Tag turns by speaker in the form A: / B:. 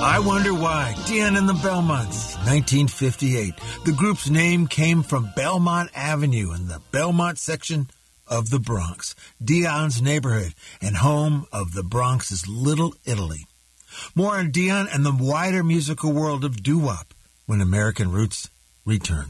A: I Wonder Why, Dion and the Belmonts, 1958. The group's name came from Belmont Avenue in the Belmont section of the Bronx, Dion's neighborhood and home of the Bronx's Little Italy. More on Dion and the wider musical world of doo-wop when American Roots returns.